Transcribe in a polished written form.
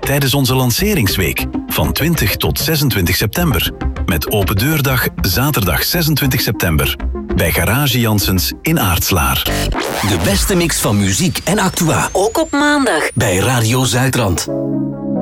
tijdens onze lanceringsweek van 20 tot 26 september. Met open deurdag zaterdag 26 september. Bij Garage Janssens in Aartslaar. De beste mix van muziek en actua. Ook op maandag. Bij Radio Zuidrand.